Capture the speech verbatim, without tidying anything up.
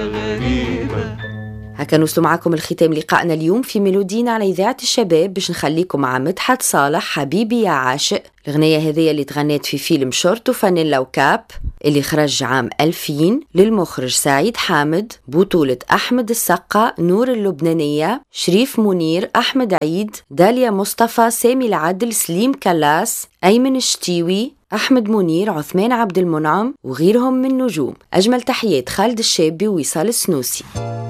غريبة. هكا نوصلوا معكم الختام لقائنا اليوم في ميلودينا على إذاعة الشباب، باش نخليكم مع مدحت صالح حبيبي يا عاشق. الغنية هذه اللي تغنيت في فيلم شورت وفانيلا وكاب اللي خرج عام ألفين للمخرج سعيد حامد، بطولة أحمد السقا، نور اللبنانية، شريف منير، أحمد عيد، داليا مصطفى، سامي العدل، سليم كلاس، أيمن الشتيوي، أحمد منير، عثمان عبد المنعم وغيرهم من نجوم. أجمل تحيات خالد الشابي ووصال السنوسي.